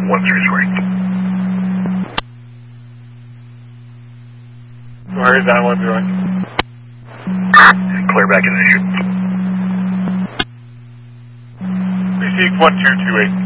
13 Where is that 108? Clear back in the issue. Received 1228.